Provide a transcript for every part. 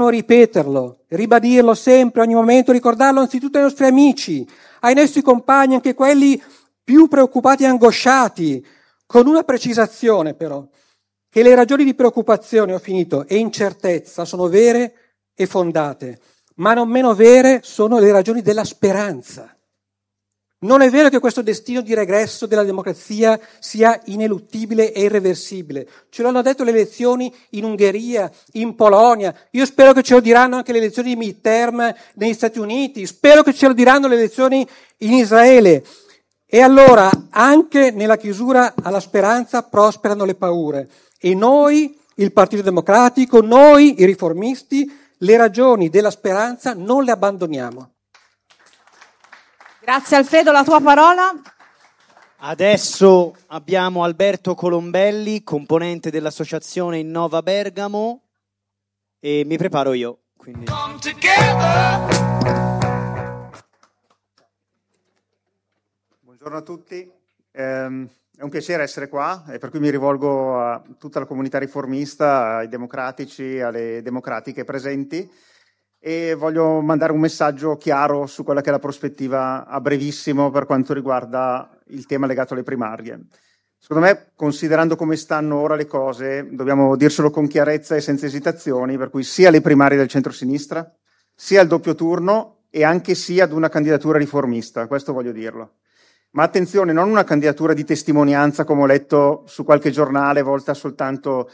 ripeterlo, ribadirlo sempre, ogni momento, ricordarlo anzitutto ai nostri amici, ai nostri compagni, anche quelli più preoccupati e angosciati, con una precisazione però, che le ragioni di preoccupazione, e incertezza sono vere e fondate, ma non meno vere sono le ragioni della speranza. Non è vero che questo destino di regresso della democrazia sia ineluttibile e irreversibile. Ce l'hanno detto le elezioni in Ungheria, in Polonia. Io spero che ce lo diranno anche le elezioni di midterm negli Stati Uniti. Spero che ce lo diranno le elezioni in Israele. E allora, anche nella chiusura alla speranza, prosperano le paure. E noi, il Partito Democratico, noi, i riformisti, le ragioni della speranza non le abbandoniamo. Grazie Alfredo, la tua parola. Adesso abbiamo Alberto Colombelli, componente dell'associazione Innova Bergamo, e mi preparo io. Quindi. Buongiorno a tutti, è un piacere essere qua e per cui mi rivolgo a tutta la comunità riformista, ai democratici, alle democratiche presenti. E voglio mandare un messaggio chiaro su quella che è la prospettiva a brevissimo per quanto riguarda il tema legato alle primarie. Secondo me, considerando come stanno ora le cose, dobbiamo dirselo con chiarezza e senza esitazioni, per cui sia le primarie del centro-sinistra, sia il doppio turno e anche sia ad una candidatura riformista, questo voglio dirlo. Ma attenzione, non una candidatura di testimonianza, come ho letto su qualche giornale, volta soltanto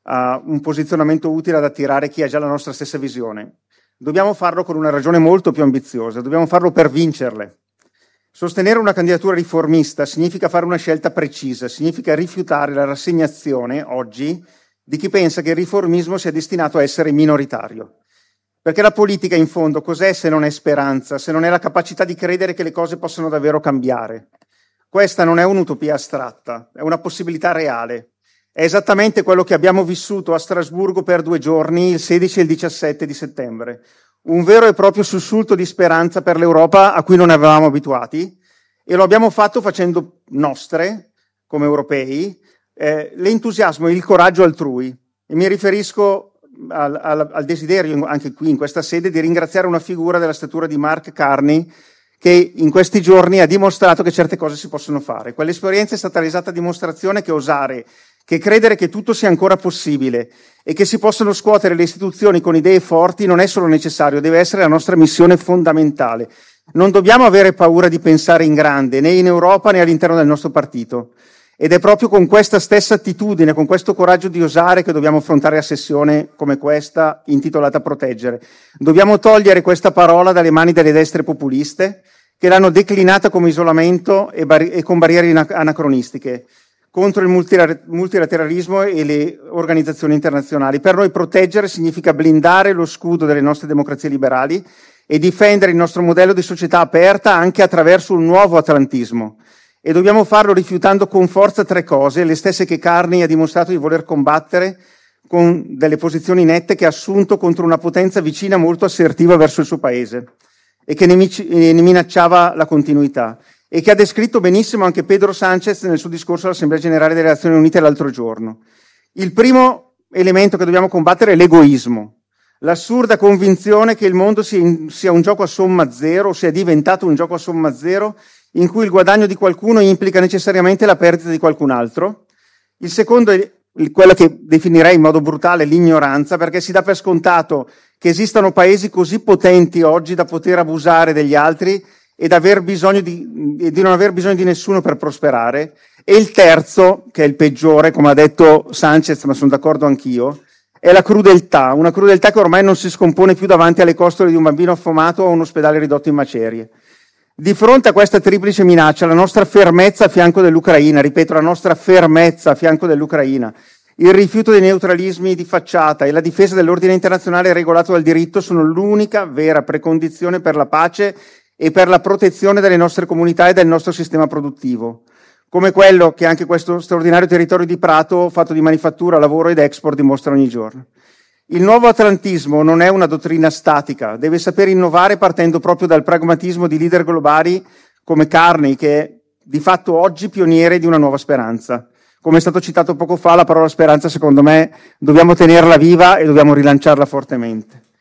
a un posizionamento utile ad attirare chi ha già la nostra stessa visione. Dobbiamo farlo con una ragione molto più ambiziosa, dobbiamo farlo per vincerle. Sostenere una candidatura riformista significa fare una scelta precisa, significa rifiutare la rassegnazione, oggi, di chi pensa che il riformismo sia destinato a essere minoritario. Perché la politica, in fondo, cos'è se non è speranza, se non è la capacità di credere che le cose possano davvero cambiare? Questa non è un'utopia astratta, è una possibilità reale. È esattamente quello che abbiamo vissuto a Strasburgo per 2 giorni, il 16 e il 17 di settembre. Un vero e proprio sussulto di speranza per l'Europa a cui non eravamo abituati, e lo abbiamo fatto facendo nostre, come europei, l'entusiasmo e il coraggio altrui. E mi riferisco al desiderio, anche qui in questa sede, di ringraziare una figura della statura di Mark Carney, che in questi giorni ha dimostrato che certe cose si possono fare. Quell'esperienza è stata l'esatta dimostrazione che osare, che credere che tutto sia ancora possibile e che si possono scuotere le istituzioni con idee forti non è solo necessario, deve essere la nostra missione fondamentale. Non dobbiamo avere paura di pensare in grande, né in Europa né all'interno del nostro partito. Ed è proprio con questa stessa attitudine, con questo coraggio di osare, che dobbiamo affrontare la sessione come questa, intitolata Proteggere. Dobbiamo togliere questa parola dalle mani delle destre populiste, che l'hanno declinata come isolamento e con barriere anacronistiche, contro il multilateralismo e le organizzazioni internazionali. Per noi proteggere significa blindare lo scudo delle nostre democrazie liberali e difendere il nostro modello di società aperta anche attraverso un nuovo atlantismo. E dobbiamo farlo rifiutando con forza 3 cose, le stesse che Carney ha dimostrato di voler combattere con delle posizioni nette che ha assunto contro una potenza vicina molto assertiva verso il suo paese e che ne minacciava la continuità, e che ha descritto benissimo anche Pedro Sánchez nel suo discorso all'Assemblea Generale delle Nazioni Unite l'altro giorno. Il primo elemento che dobbiamo combattere è l'egoismo, l'assurda convinzione che il mondo sia un gioco a somma zero, o sia diventato un gioco a somma zero, in cui il guadagno di qualcuno implica necessariamente la perdita di qualcun altro. Il secondo è quello che definirei in modo brutale l'ignoranza, perché si dà per scontato che esistano paesi così potenti oggi da poter abusare degli altri e di non aver bisogno di nessuno per prosperare. E il terzo, che è il peggiore, come ha detto Sánchez, ma sono d'accordo anch'io, è la crudeltà, una crudeltà che ormai non si scompone più davanti alle costole di un bambino affomato o a un ospedale ridotto in macerie. Di fronte a questa triplice minaccia, la nostra fermezza a fianco dell'Ucraina, ripeto, la nostra fermezza a fianco dell'Ucraina, il rifiuto dei neutralismi di facciata e la difesa dell'ordine internazionale regolato dal diritto sono l'unica vera precondizione per la pace e per la protezione delle nostre comunità e del nostro sistema produttivo, come quello che anche questo straordinario territorio di Prato, fatto di manifattura, lavoro ed export, dimostra ogni giorno. Il nuovo atlantismo non è una dottrina statica, deve saper innovare partendo proprio dal pragmatismo di leader globali come Carney, che è di fatto oggi pioniere di una nuova speranza. Come è stato citato poco fa, la parola speranza, secondo me, dobbiamo tenerla viva e dobbiamo rilanciarla fortemente.